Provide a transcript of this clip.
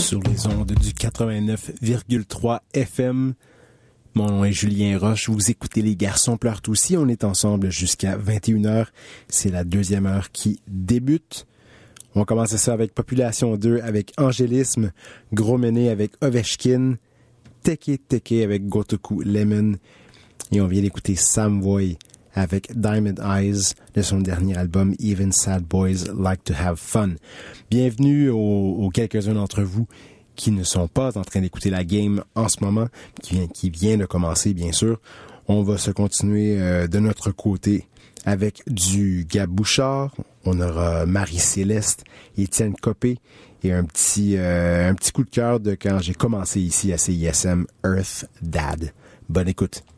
sur les ondes du 89,3 FM. Mon nom est Julien Roche. Vous écoutez Les Garçons pleurent aussi. On est ensemble jusqu'à 21h. C'est la deuxième heure qui débute. On commence ça avec Population 2 avec Angélisme, Gros Méné avec Ovechkin, Teke Teke avec Gotoku Lemon. Et on vient d'écouter Sam Voy avec Diamond Eyes de son dernier album Even Sad Boys Like to Have Fun. Bienvenue aux quelques-uns d'entre vous qui ne sont pas en train d'écouter la game en ce moment, qui vient de commencer bien sûr. On va se continuer de notre côté avec du Gab Bouchard. On aura Marie-Céleste, Étienne Copé et un petit coup de cœur de quand j'ai commencé ici à CISM, Earth Dad. Bonne écoute.